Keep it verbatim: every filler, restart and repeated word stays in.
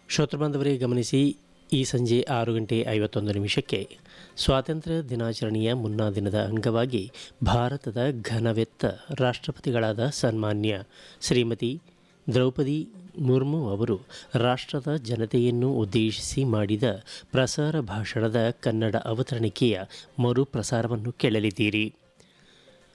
ಶ್ರೋತೃಬಾಂಧವರೇ ಗಮನಿಸಿ, ಈ ಸಂಜೆ ಆರು ಗಂಟೆ ಐವತ್ತೊಂದು ನಿಮಿಷಕ್ಕೆ ಸ್ವಾತಂತ್ರ್ಯ ದಿನಾಚರಣೆಯ ಮುನ್ನಾ ದಿನದ ಅಂಗವಾಗಿ ಭಾರತದ ಘನವೆತ್ತ ರಾಷ್ಟ್ರಪತಿಗಳಾದ ಸನ್ಮಾನ್ಯ ಶ್ರೀಮತಿ ದ್ರೌಪದಿ ಮುರ್ಮು ಅವರು ರಾಷ್ಟ್ರದ ಜನತೆಯನ್ನು ಉದ್ದೇಶಿಸಿ ಮಾಡಿದ ಪ್ರಸಾರ ಭಾಷಣದ ಕನ್ನಡ ಅವತರಣಿಕೆಯ ಮರುಪ್ರಸಾರವನ್ನು ಕೇಳಲಿದ್ದೀರಿ.